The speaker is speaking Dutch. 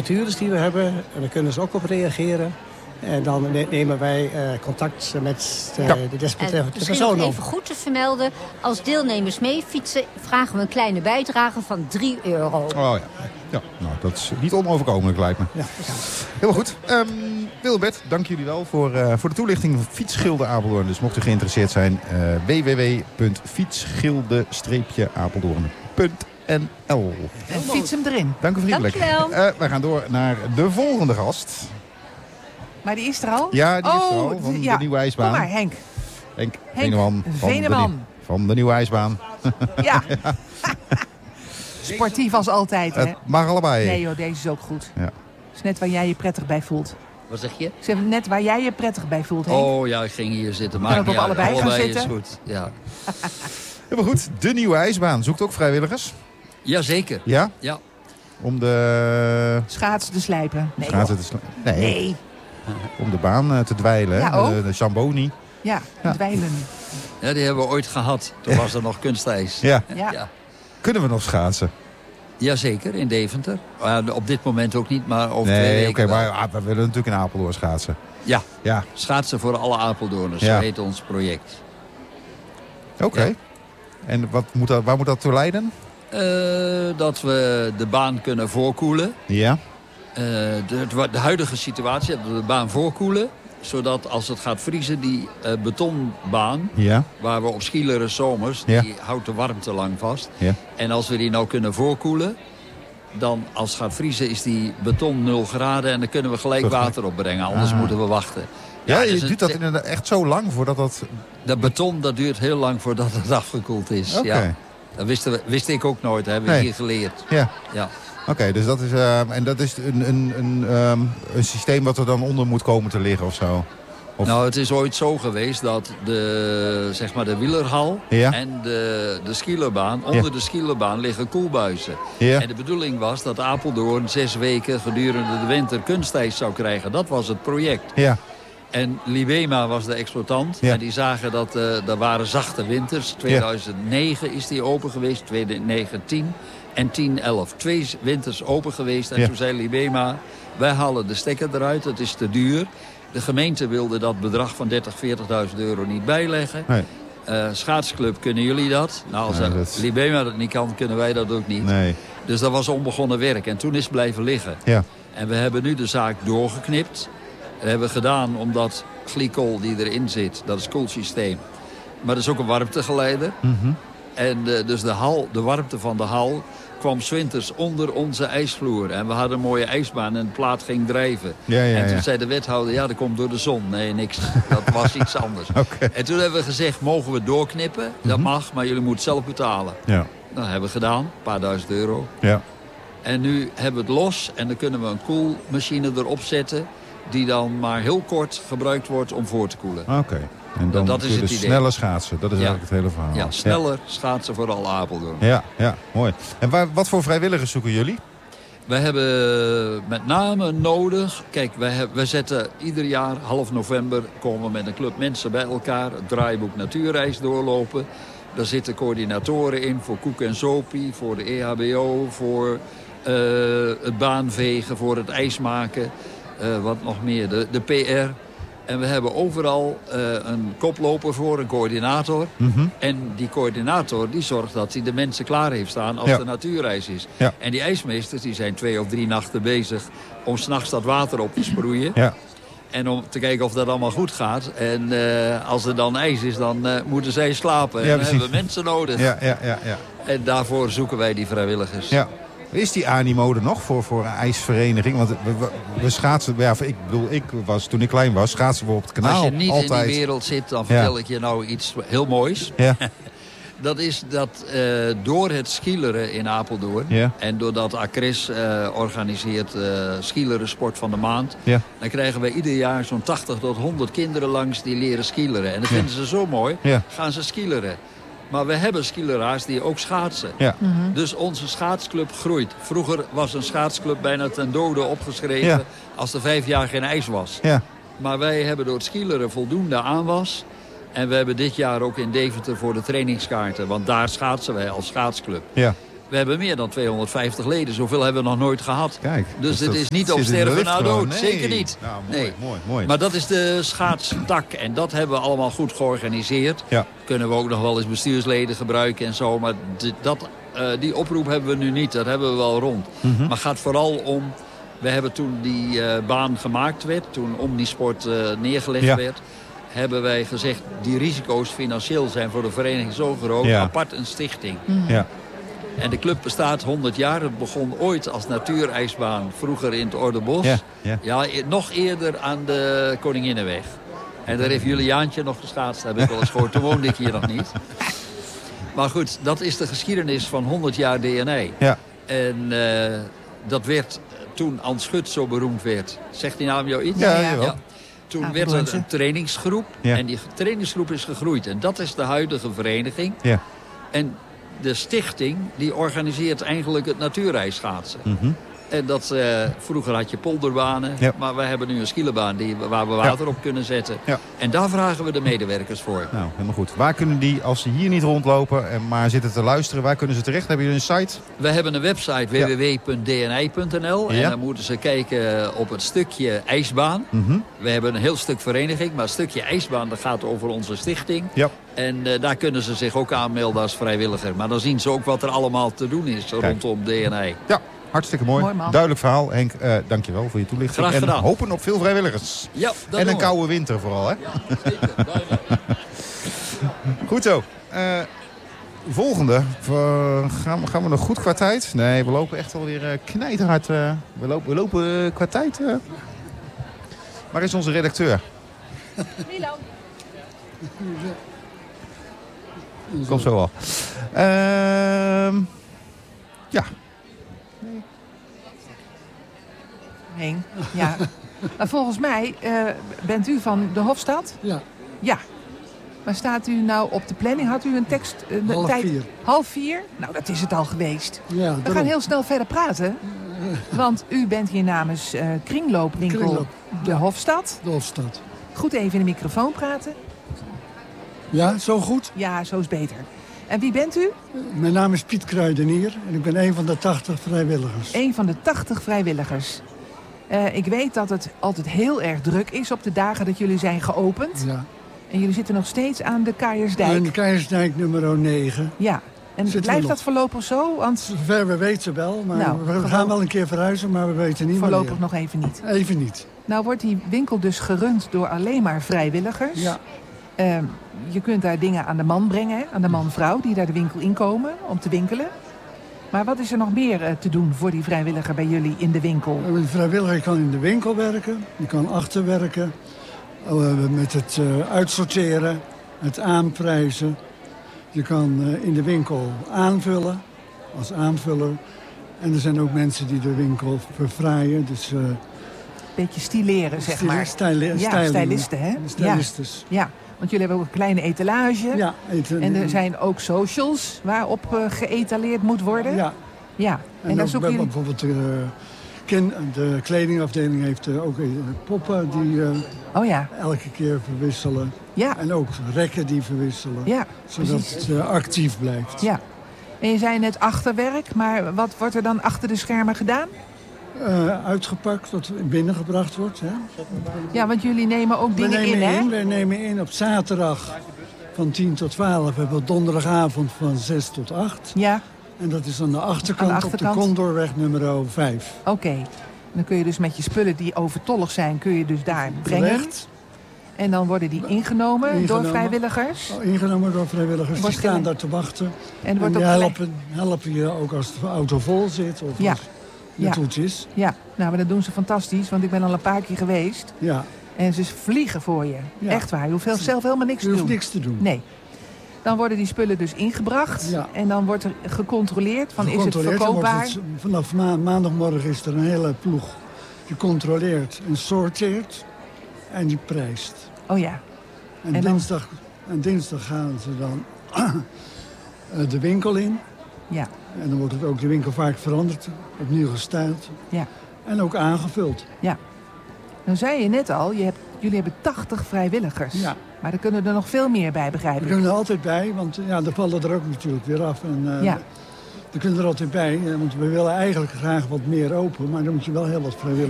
vacatures die we hebben. En daar kunnen ze ook op reageren. En dan nemen wij contact met de desbetreffende persoon op. Even goed te vermelden. Als deelnemers mee fietsen vragen we een kleine bijdrage van €3. Oh ja. Ja, nou, dat is niet onoverkomelijk, lijkt me. Ja. Helemaal goed. Wilbert, dank jullie wel voor de toelichting van Fietsgilde Apeldoorn. Dus mocht u geïnteresseerd zijn, www.fietsgilde-apeldoorn.nl. En fiets hem erin. Dank u vriendelijk. Wij gaan door naar de volgende gast. Maar die is er al? Ja, die is er al. Van de nieuwe ijsbaan. Kom maar, Henk. Henk Veneman. Van de nieuwe ijsbaan. Ja. Sportief als altijd, hè? Het mag allebei. Nee joh, deze is ook goed. Ja. Het is net waar jij je prettig bij voelt. Wat zeg je? Ik zeg net waar jij je prettig bij voelt, Henk. Oh ja, ik ging hier zitten. Kan ook op allebei gaan zitten. Is goed, ja. Helemaal goed. De nieuwe ijsbaan zoekt ook vrijwilligers. Jazeker. Ja? Ja. Om de... Schaatsen te slijpen. Nee, Nee. Om de baan te dweilen. Ja, de Zamboni. Ja, dweilen. Ja, die hebben we ooit gehad. Toen was er nog kunstijs. Ja. Ja. Kunnen we nog schaatsen? Jazeker, in Deventer. Op dit moment ook niet, maar over 2 weken oké, maar we willen natuurlijk in Apeldoorn schaatsen. Ja, schaatsen voor alle Apeldoorners. Ja. Zo heet ons project. Oké. Ja. En waar moet dat toe leiden? Dat we de baan kunnen voorkoelen. Ja. De huidige situatie hebben we de baan voorkoelen. Zodat als het gaat vriezen, die betonbaan... Ja. waar we op skileren zomers, die houdt de warmte lang vast. Ja. En als we die nou kunnen voorkoelen... dan als het gaat vriezen is die beton 0 graden... en dan kunnen we gelijk water opbrengen. Anders moeten we wachten. Ja, dus duurt dat inderdaad echt zo lang voordat dat... Dat beton dat duurt heel lang voordat het afgekoeld is. Oké. Ja. Dat wist ik ook nooit, hebben we hier geleerd. Ja. Ja. Oké, dus dat is een systeem wat er dan onder moet komen te liggen of zo? Of... Nou, het is ooit zo geweest dat de wielerhal en de skierbaan, onder de skierbaan liggen koelbuizen. Ja. En de bedoeling was dat Apeldoorn 6 weken gedurende de winter kunstijs zou krijgen. Dat was het project. Ja. En Libema was de exploitant. Ja. En die zagen dat er waren zachte winters. 2009 is die open geweest, 2010 en 10-11. 2 winters open geweest. En toen zei Libema, wij halen de stekker eruit, het is te duur. De gemeente wilde dat bedrag van 40.000 euro niet bijleggen. Nee. Schaatsclub, kunnen jullie dat? Nou, als Libema dat niet kan, kunnen wij dat ook niet. Nee. Dus dat was onbegonnen werk. En toen is het blijven liggen. Ja. En we hebben nu de zaak doorgeknipt. Dat hebben we gedaan omdat glycol die erin zit, dat is koelsysteem. Maar dat is ook een warmtegeleider. Mm-hmm. En dus de warmte van de hal kwam 's winters onder onze ijsvloer. En we hadden een mooie ijsbaan en de plaat ging drijven. En toen zei de wethouder, dat komt door de zon. Nee, niks. Dat was iets anders. Okay. En toen hebben we gezegd, mogen we doorknippen? Dat mag, maar jullie moeten zelf betalen. Ja. Dat hebben we gedaan, een paar duizend euro. Ja. En nu hebben we het los en dan kunnen we een koelmachine erop zetten... die dan maar heel kort gebruikt wordt om voor te koelen. Oké. En dan dat is het idee. Sneller schaatsen. Dat is eigenlijk het hele verhaal. Ja, sneller schaatsen voor alle Apeldoorn. Ja, mooi. En wat voor vrijwilligers zoeken jullie? Wij hebben met name nodig... Kijk, wij zetten ieder jaar, half november... komen we met een club mensen bij elkaar. Het draaiboek Natuurreis doorlopen. Daar zitten coördinatoren in voor Koek en Zopie... voor de EHBO, voor het baanvegen, voor het ijsmaken... wat nog meer, de PR... En we hebben overal een koploper voor, een coördinator. Mm-hmm. En die coördinator die zorgt dat hij de mensen klaar heeft staan als de natuurreis is. Ja. En die ijsmeesters die zijn 2 of 3 nachten bezig om 's nachts dat water op te sproeien. Ja. En om te kijken of dat allemaal goed gaat. En als er dan ijs is, dan moeten zij slapen. En dan hebben we mensen nodig. Ja. En daarvoor zoeken wij die vrijwilligers. Ja. Is die animo er nog voor een ijsvereniging? Want we schaatsen... Ja, toen ik klein was, schaatsen we op het kanaal. Als je niet altijd in die wereld zit, dan vertel ik je nou iets heel moois. Ja. Dat is dat door het skileren in Apeldoorn... en doordat Acris organiseert skileren sport van de maand... dan krijgen wij ieder jaar zo'n 80 tot 100 kinderen langs die leren skileren. En dat vinden ze zo mooi, gaan ze skileren. Maar we hebben skileraars die ook schaatsen. Ja. Mm-hmm. Dus onze schaatsclub groeit. Vroeger was een schaatsclub bijna ten dode opgeschreven... als er 5 jaar geen ijs was. Ja. Maar wij hebben door het skileren voldoende aanwas... En we hebben dit jaar ook in Deventer voor de trainingskaarten. Want daar schaatsen wij als schaatsclub. Ja. We hebben meer dan 250 leden. Zoveel hebben we nog nooit gehad. Kijk, dus het is niet zit op in de sterven lift na gewoon. dood. Nee. Zeker niet. Nou, nee. mooi. Maar dat is de schaatstak. En dat hebben we allemaal goed georganiseerd. Ja. Kunnen we ook nog wel eens bestuursleden gebruiken en zo. Maar die oproep hebben we nu niet. Dat hebben we wel rond. Maar het gaat vooral om... We hebben toen die baan gemaakt werd. Toen Omnisport neergelegd werd. Hebben wij gezegd, die risico's financieel zijn voor de vereniging zo groot. Ja. Apart een stichting. Ja. En de club bestaat 100 jaar. Het begon ooit als natuurijsbaan. Vroeger in het Ordebos. Ja, nog eerder aan de Koninginnenweg. En daar heeft Juliaantje nog geschaatst. Dat heb ik wel eens gehoord. Toen woonde ik hier nog niet. Maar goed, dat is de geschiedenis van 100 jaar DNA. Ja. En dat werd toen Ans Schut zo beroemd werd. Zegt die naam jou iets? Ja. Toen werd er een trainingsgroep. Ja. En die trainingsgroep is gegroeid. En dat is de huidige vereniging. Ja. En de stichting die organiseert eigenlijk het natuurijsschaatsen. En dat, vroeger had je polderbanen. Ja. Maar we hebben nu een skielenbaan waar we water op kunnen zetten. Ja. En daar vragen we de medewerkers voor. Nou, helemaal goed. Waar kunnen die, als ze hier niet rondlopen, maar zitten te luisteren, waar kunnen ze terecht? Hebben jullie een site? We hebben een website www.dni.nl. En dan moeten ze kijken op het stukje ijsbaan. We hebben een heel stuk vereniging. Maar het stukje ijsbaan dat gaat over onze stichting. Ja. En daar kunnen ze zich ook aanmelden als vrijwilliger. Maar dan zien ze ook wat er allemaal te doen is rondom DNI. Ja. Hartstikke mooi. Duidelijk verhaal. Henk, dankjewel voor je toelichting. Graag gedaan. En hopen op veel vrijwilligers. Ja, dat en een koude winter vooral, hè? Ja, zeker. Goed zo. Volgende. Gaan we nog goed qua tijd? Nee, we lopen echt alweer knijterhard. We lopen qua tijd. Waar is onze redacteur? Milan. Komt zo al. Ja. Henk, ja. Maar volgens mij bent u van de Hofstad? Ja. Ja. Maar staat u nou op de planning? Had u een tekst? Half 4. 3:30? Nou, dat is het al geweest. Ja, we gaan heel snel verder praten. Want u bent hier namens Kringloopwinkel de Hofstad. De Hofstad. Goed even in de microfoon praten. Ja, zo goed? Ja, zo is beter. En wie bent u? Mijn naam is Piet Kruidenier en ik ben een van de 80 vrijwilligers. Een van de 80 vrijwilligers. Ik weet dat het altijd heel erg druk is op de dagen dat jullie zijn geopend. Ja. En jullie zitten nog steeds aan de Keijersdijk. Aan de Keijersdijk nummer 9. Ja. En blijft dat voorlopig zo? Want... Zover we weten wel, maar we gaan wel een keer verhuizen, maar we weten niet voorlopig wanneer. Nog even niet. Even niet. Nou wordt die winkel dus gerund door alleen maar vrijwilligers. Ja. Je kunt daar dingen aan de man brengen, aan de man-vrouw die daar de winkel inkomen om te winkelen. Maar wat is er nog meer te doen voor die vrijwilliger bij jullie in de winkel? Een vrijwilliger kan in de winkel werken, die kan achterwerken, met het uitsorteren, het aanprijzen. Je kan in de winkel aanvullen, als aanvuller. En er zijn ook mensen die de winkel verfraaien. Dus, beetje stileren, zeg maar. Stylisten, hè? Stylistes. Ja, want jullie hebben ook een kleine etalage. Ja, en er zijn ook socials waarop geëtaleerd moet worden. Ja. En daar zoeken jullie... bijvoorbeeld de kledingafdeling heeft ook poppen die elke keer verwisselen. Ja. En ook rekken die verwisselen. Ja, zodat het actief blijft. Ja. En je zei net achterwerk, maar wat wordt er dan achter de schermen gedaan? Uitgepakt, wat binnengebracht wordt. Hè? Ja, want jullie nemen ook dingen in, hè? We nemen in op zaterdag van 10 tot 12. We hebben donderdagavond van 6 tot 8. Ja. En dat is aan de achterkant, op de Condorweg nummer 5. Oké. Dan kun je dus met je spullen die overtollig zijn, kun je dus daar brengen. Terecht. En dan worden die ingenomen door vrijwilligers? Ingenomen door vrijwilligers. Die staan daar te wachten. En die helpen je ook als de auto vol zit of als het goed is. Ja, nou, maar dat doen ze fantastisch, want ik ben al een paar keer geweest. Ja. En ze vliegen voor je. Ja. Echt waar. Je hoeft zelf helemaal niks te doen. Je hoeft niks te doen. Nee. Dan worden die spullen dus ingebracht. Ja. En dan wordt er gecontroleerd van is het verkoopbaar. Vanaf maandagmorgen is er een hele ploeg. Die controleert en sorteert en die prijst. Oh ja. En dinsdag gaan ze dan de winkel in. Ja. En dan wordt het ook de winkel vaak veranderd. Opnieuw gestyled. Ja. En ook aangevuld. Ja. Nou zei je net al, jullie hebben 80 vrijwilligers. Ja. Maar er kunnen er nog veel meer bij, begrijp ik. Er kunnen er altijd bij, want er vallen er ook natuurlijk weer af. En, Je kunt er altijd bij, want we willen eigenlijk graag wat meer open. Maar dan moet je wel heel wat vrijwilligers